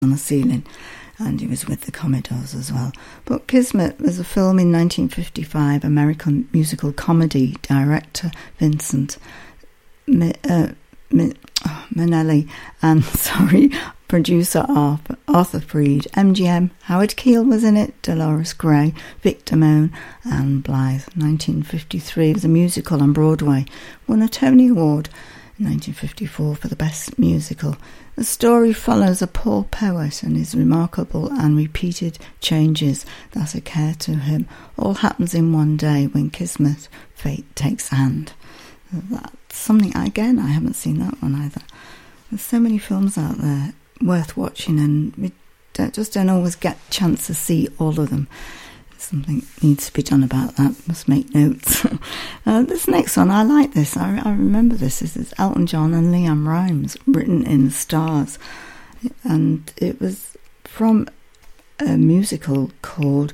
on the ceiling, and he was with the Commodores as well. But Kismet was a film in 1955. American musical comedy director Vincent Minnelli and producer Arthur Freed. MGM, Howard Keel was in it, Dolores Gray, Vic Damone and Blythe. 1953 was a musical on Broadway. Won a Tony Award in 1954 for the Best Musical. The story follows a poor poet and his remarkable and repeated changes that occur to him. All happens in one day when Kismet, fate takes hand. That's something, again, I haven't seen that one either. There's so many films out there worth watching, and we don't always get a chance to see all of them. Something needs to be done about that. Must make notes. This next one, I like this. I remember this. This is Elton John and Leanne Rimes, Written in the Stars. And it was from a musical called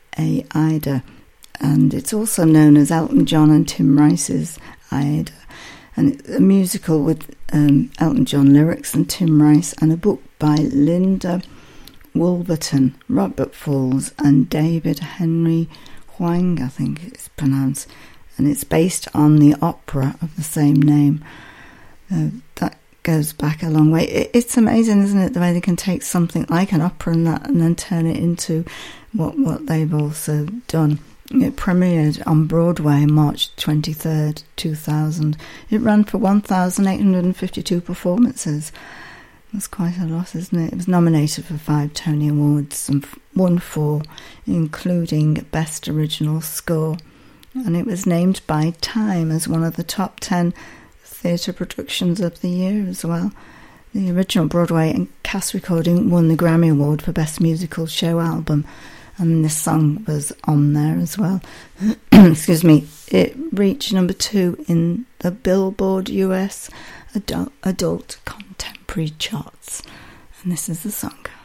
Aida. And it's also known as Elton John and Tim Rice's Aida. And it's a musical with Elton John lyrics and Tim Rice, and a book by Linda Wolverton, Robert Falls and David Henry Hwang, I think it's pronounced, and it's based on the opera of the same name. That goes back a long way. It's amazing, isn't it, the way they can take something like an opera and then turn it into what they've also done. It premiered on Broadway March 23rd, 2000. It ran for 1,852 performances. That's quite a lot, isn't it? It was nominated for 5 Tony Awards and won 4, including Best Original Score. And it was named by Time as one of the top 10 theatre productions of the year as well. The original Broadway and cast recording won the Grammy Award for Best Musical Show Album, and this song was on there as well. Excuse me. It reached number 2 in the Billboard US Adult Contemporary charts, and this is the song.